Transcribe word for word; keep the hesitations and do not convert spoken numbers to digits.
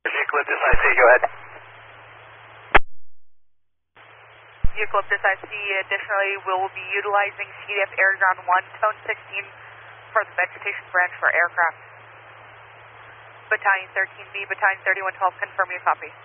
Eucalyptus I C, go ahead. Eucalyptus I C, additionally, we'll be utilizing C D F Air Ground one, Tone sixteen for the vegetation branch for aircraft. Battalion thirteen B, Battalion thirty-one twelve, confirm your copy.